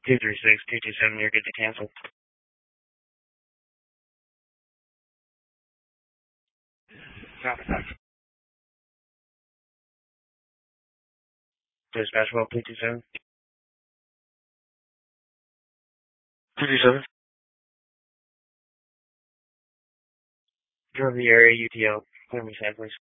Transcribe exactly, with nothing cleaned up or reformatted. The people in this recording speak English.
two three six, two two seven, you're good to cancel. Copy that. Dispatch well, two two seven. two two seven. Drove the area, U T L. Clear me, sad, please.